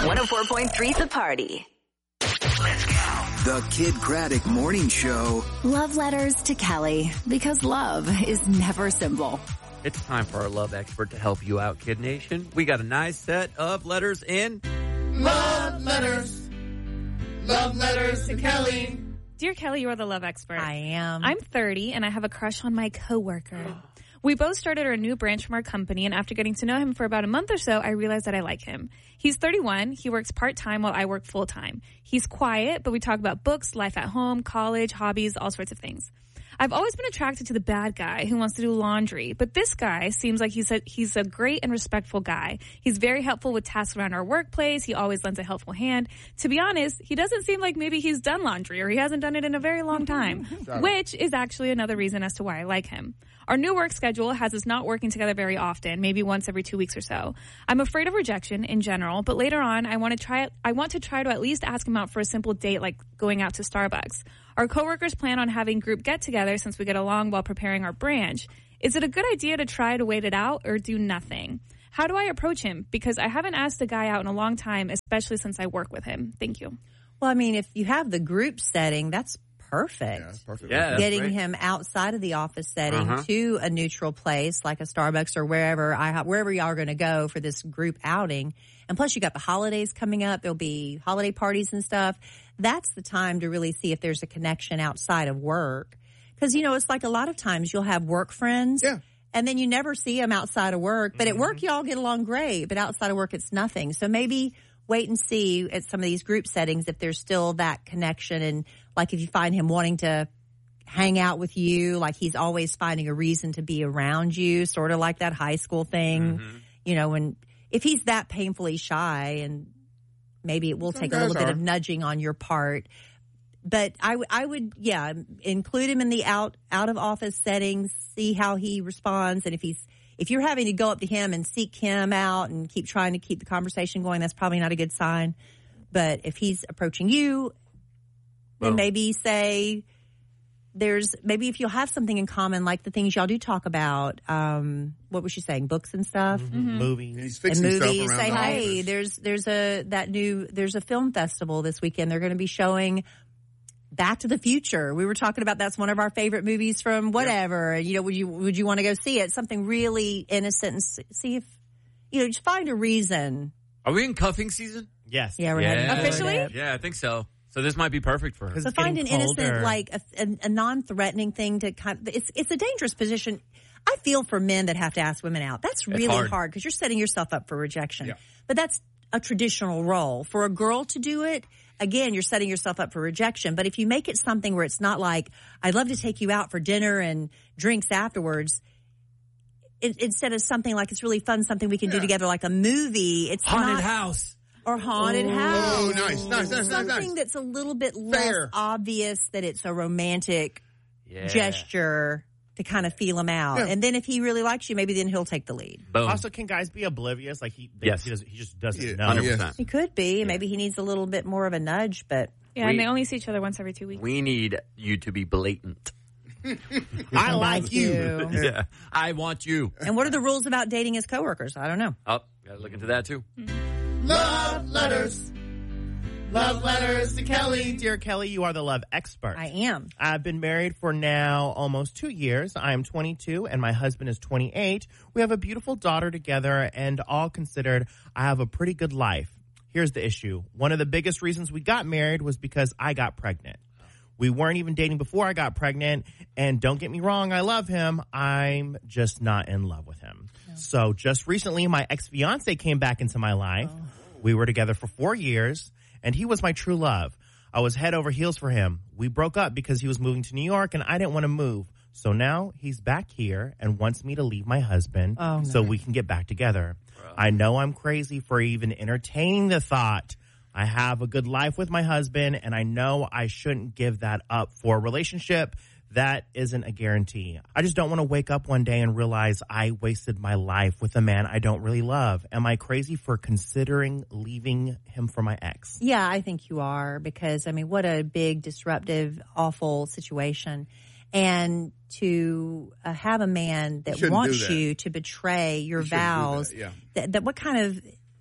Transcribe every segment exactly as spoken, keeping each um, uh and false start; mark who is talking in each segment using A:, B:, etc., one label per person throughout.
A: one oh four point three The Party.
B: Let's go.
C: The Kid Craddock Morning Show.
D: Love letters to Kelly, because love is never simple.
E: It's time for our love expert to help you out, Kid Nation. We got a nice set of letters in.
F: Love letters. Love letters to Kelly.
G: Dear Kelly, you are the love expert.
H: I am.
G: I'm thirty, and I have a crush on my coworker. We both started our new branch from our company, and after getting to know him for about a month or so, I realized that I like him. He's thirty-one. He works part-time while I work full-time. He's quiet, but we talk about books, life at home, college, hobbies, all sorts of things. I've always been attracted to the bad guy who wants to do laundry, but this guy seems like he's a, he's a great and respectful guy. He's very helpful with tasks around our workplace. He always lends a helpful hand. To be honest, he doesn't seem like maybe he's done laundry or he hasn't done it in a very long time, which is actually another reason as to why I like him. Our new work schedule has us not working together very often, maybe once every two weeks or so. I'm afraid of rejection in general, but later on, I want to try I want to try to at least ask him out for a simple date like going out to Starbucks. Our coworkers plan on having group get-together since we get along while preparing our branch. Is it a good idea to try to wait it out or do nothing? How do I approach him? Because I haven't asked a guy out in a long time, especially since I work with him. Thank you.
H: Well, I mean, if you have the group setting, that's perfect.
I: Yeah, that's perfect.
E: Yeah, that's
H: Getting
E: great.
H: him outside of the office setting
E: Uh-huh.
H: to a neutral place like a Starbucks or wherever I wherever y'all are going to go for this group outing. And plus, you got the holidays coming up. There'll be holiday parties and stuff. That's the time to really see if there's a connection outside of work. Because, you know, it's like a lot of times you'll have work friends.
I: Yeah.
H: And then you never see them outside of work. But
E: Mm-hmm.
H: at work, y'all get along great. But outside of work, it's nothing. So maybe wait and see at some of these group settings if there's still that connection. And like if you find him wanting to hang out with you, like he's always finding a reason to be around you, sort of like that high school thing.
E: Mm-hmm.
H: You know, when if he's that painfully shy, and maybe it will
I: Some
H: take a
I: guys
H: little bit
I: are.
H: of nudging on your part. But I, w- I would, yeah, include him in the out out of office settings, see how he responds. And if he's, if you're having to go up to him and seek him out and keep trying to keep the conversation going, that's probably not a good sign. But if he's approaching you, then
E: Well-
H: maybe say there's, maybe if you'll have something in common, like the things y'all do talk about, um, what was she saying, books and stuff?
I: Mm-hmm.
F: Movies.
I: He's
H: And
I: fixing stuff
H: movies.
I: around
H: Say,
I: the
H: hey,
I: office.
H: there's there's a that new there's a film festival this weekend. They're going to be showing Back to the Future. We were talking about that's one of our favorite movies from whatever. You know, would you would you want to go see it? Something really innocent and s- see if you know, just find a reason.
E: Are we in cuffing season?
F: Yes.
H: Yeah, we're
E: Yeah.
H: heading toward
G: Officially?
H: it.
E: Yeah, I think so. So this might be perfect for her.
F: Because
H: So
F: it's
H: find an
F: getting
H: innocent,
F: colder.
H: like a, a, a non-threatening thing to kind of. It's it's a dangerous position. I feel for men that have to ask women out. That's really
E: hard.
H: hard because you're setting yourself up for rejection.
I: Yeah.
H: But that's a traditional role. For a girl to do it, again, you're setting yourself up for rejection. But if you make it something where it's not like, I'd love to take you out for dinner and drinks afterwards, it, instead of something like it's really fun, something we can do
I: Yeah.
H: together, like a movie, it's
E: Haunted
H: not,
E: house.
H: or haunted house.
I: Oh, nice, nice, nice, nice,
H: Something
I: nice.
H: that's a little bit less
I: Fair.
H: obvious that it's a romantic
E: Yeah.
H: gesture to kind of feel him out.
I: Yeah.
H: And then if he really likes you, maybe then he'll take the lead.
E: Boom.
F: Also, can guys be oblivious? Like he,
E: Yes.
F: he, does, he just doesn't
I: Yeah.
F: know.
E: one hundred
I: Yeah.
E: percent.
H: He could be. Maybe he needs a little bit more of a nudge, but
G: Yeah,
E: We-
G: and they only see each other once every two weeks.
E: We need you to be blatant.
F: I like you.
E: Yeah. I want you.
H: and what are the rules about dating his coworkers? I don't know.
E: Oh, gotta look into that too.
F: Love letters. Love letters to Kelly. Dear Kelly, you are the love expert.
H: I am.
F: I've been married for now almost two years. I am twenty-two and my husband is twenty-eight. We have a beautiful daughter together, and all considered, I have a pretty good life. Here's the issue. One of the biggest reasons we got married was because I got pregnant. We weren't even dating before I got pregnant, and don't get me wrong, I love him. I'm just not in love with him. So just recently, my ex-fiance came back into my life. We were together for four years, and he was my true love. I was head over heels for him. We broke up because he was moving to New York, and I didn't want to move. So now he's back here and wants me to leave my husband
H: Oh, no.
F: so we can get back together. I know I'm crazy for even entertaining the thought. I have a good life with my husband, and I know I shouldn't give that up for a relationship that isn't a guarantee. I just don't want to wake up one day and realize I wasted my life with a man I don't really love. Am I crazy for considering leaving him for my ex?
H: Yeah, I think you are, because, I mean, what a big, disruptive, awful situation. And to uh, have a man that
I: Shouldn't
H: wants
I: do that.
H: you to betray your
I: You shouldn't do
H: vows,
I: that, yeah.
H: that, that what kind of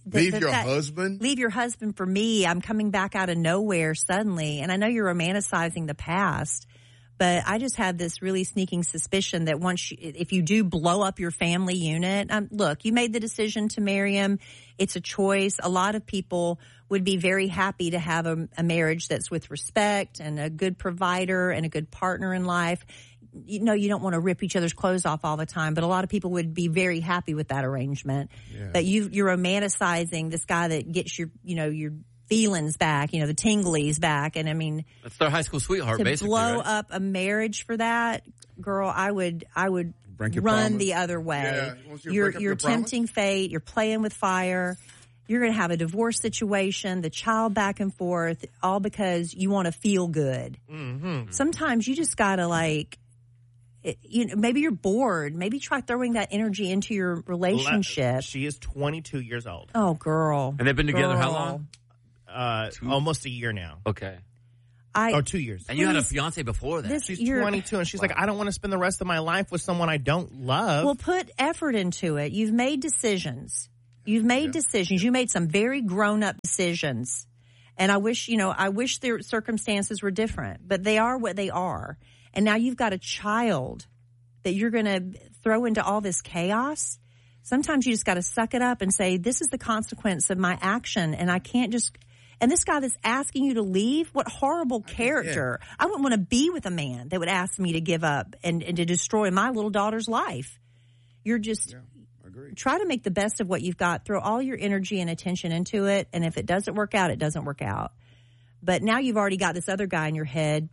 H: the,
I: leave
H: the,
I: your
H: that,
I: husband?
H: Leave your husband for me. I'm coming back out of nowhere suddenly. And I know you're romanticizing the past, but I just have this really sneaking suspicion that once you, if you do blow up your family unit, um, look, you made the decision to marry him. It's a choice. A lot of people would be very happy to have a, a marriage that's with respect and a good provider and a good partner in life. You know, you don't want to rip each other's clothes off all the time, but a lot of people would be very happy with that arrangement. Yeah. But you, you're romanticizing this guy that gets your, you know, your feelings back, you know, the tinglies back. And I mean,
E: that's their high school sweetheart,
H: to
E: basically.
H: blow
E: right?
H: up a marriage for that, girl, I would, I would run
I: promise.
H: the other way.
I: Yeah. You
H: you're
I: you're
H: you're tempting fate. You're playing with fire. You're going to have a divorce situation, the child back and forth, all because you want to feel good.
F: Mm-hmm.
H: Sometimes you just got to like, it, you know, maybe you're bored. Maybe try throwing that energy into your relationship.
F: She is twenty-two years old.
H: Oh, girl.
E: And they've been together
H: girl.
E: how long?
F: Uh, almost a year now.
E: Okay.
H: I,
F: or two years.
E: And you had a fiance before that.
H: This,
F: she's
H: you're-
F: twenty-two, and she's like, I don't want to spend the rest of my life with someone I don't love.
H: Well, put effort into it. You've made decisions. You've made
I: Yeah.
H: decisions. You made some very grown-up decisions. And I wish, you know, I wish their circumstances were different, but they are what they are. And now you've got a child that you're going to throw into all this chaos. Sometimes you just got to suck it up and say, this is the consequence of my action, and I can't just... And this guy that's asking you to leave, what horrible character. I wouldn't want to be with a man that would ask me to give up and, and to destroy my little daughter's life. You're just...
I: Yeah. Agreed.
H: Try to make the best of what you've got. Throw all your energy and attention into it. And if it doesn't work out, it doesn't work out. But now you've already got this other guy in your head,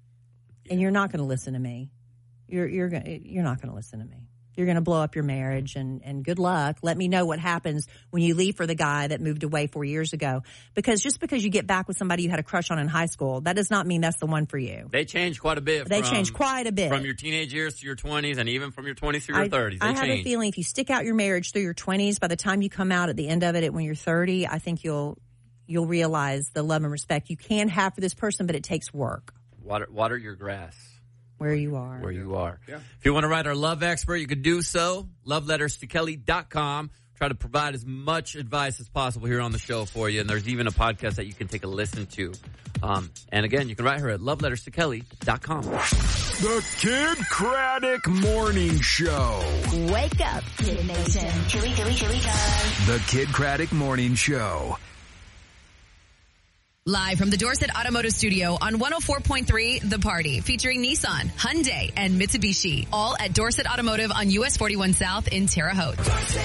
H: and you're not going to listen to me. You're you're going you're not going to listen to me. You're going to blow up your marriage, and, and good luck. Let me know what happens when you leave for the guy that moved away four years ago. Because just because you get back with somebody you had a crush on in high school, that does not mean that's the one for you.
E: They change quite a bit.
H: They
E: from,
H: change quite a bit.
E: From your teenage years to your twenties, and even from your twenties to your
H: I,
E: thirties. They
H: I have
E: change.
H: a feeling if you stick out your marriage through your twenties, by the time you come out at the end of it when you're thirty, I think you'll you'll realize the love and respect you can have for this person, but it takes work.
E: Water, water your grass.
H: Where you are.
E: Where you are.
I: Yeah.
E: If you want to write our love expert, you can do so. love letters to kelly dot com. Try to provide as much advice as possible here on the show for you. And there's even a podcast that you can take a listen to. Um, and again, you can write her at love letters to kelly dot com.
C: The Kid Craddock Morning Show.
D: Wake up, Kid Nation.
A: Chili, chili, chili time.
C: The Kid Craddock Morning Show.
J: Live from the Dorset Automotive Studio on one oh four point three The Party, featuring Nissan, Hyundai, and Mitsubishi, all at Dorset Automotive on U S forty-one South in Terre Haute.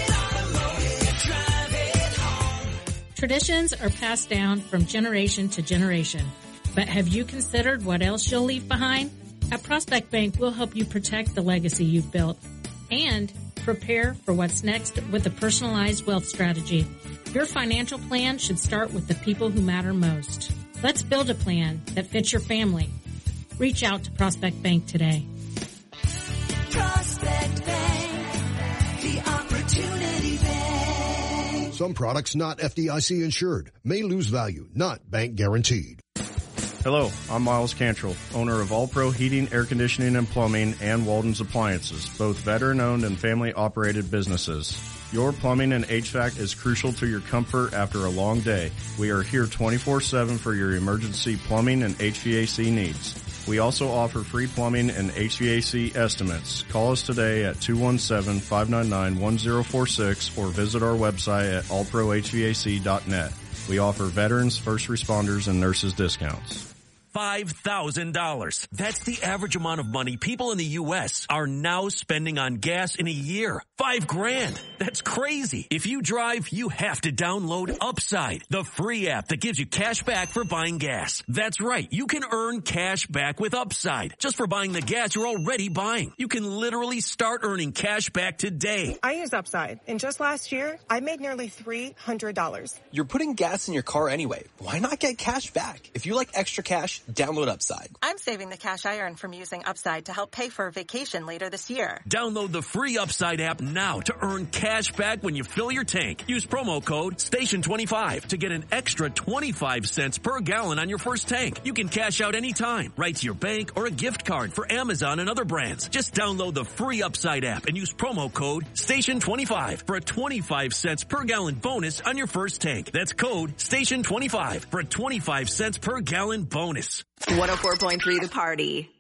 K: Traditions are passed down from generation to generation. But have you considered what else you'll leave behind? At Prospect Bank, we'll help you protect the legacy you've built and prepare for what's next with a personalized wealth strategy. Your financial plan should start with the people who matter most. Let's build a plan that fits your family. Reach out to Prospect Bank today.
B: Prospect Bank, the Opportunity Bank.
L: Some products not F D I C insured may lose value, not bank guaranteed.
M: Hello, I'm Miles Cantrell, owner of All Pro Heating, Air Conditioning, and Plumbing and Walden's Appliances, both veteran-owned and family-operated businesses. Your plumbing and H V A C is crucial to your comfort after a long day. We are here twenty-four seven for your emergency plumbing and H V A C needs. We also offer free plumbing and H V A C estimates. Call us today at two one seven, five nine nine, one zero four six or visit our website at all pro h v a c dot net. We offer veterans, first responders, and nurses discounts.
N: five thousand dollars. That's the average amount of money people in the U S are now spending on gas in a year. Five grand. That's crazy. If you drive, you have to download Upside, the free app that gives you cash back for buying gas. That's right. You can earn cash back with Upside just for buying the gas you're already buying. You can literally start earning cash back today.
O: I use Upside, and just last year, I made nearly three hundred dollars.
P: You're putting gas in your car anyway. Why not get cash back? If you like extra cash, download Upside.
Q: I'm saving the cash I earn from using Upside to help pay for a vacation later this year.
N: Download the free Upside app now to earn cash back when you fill your tank. Use promo code station twenty-five to get an extra twenty-five cents per gallon on your first tank. You can cash out anytime, right to your bank or a gift card for Amazon and other brands. Just download the free Upside app and use promo code station twenty-five for a twenty-five cents per gallon bonus on your first tank. That's code station twenty-five for a twenty-five cents per gallon bonus.
I: one oh four point three The Party.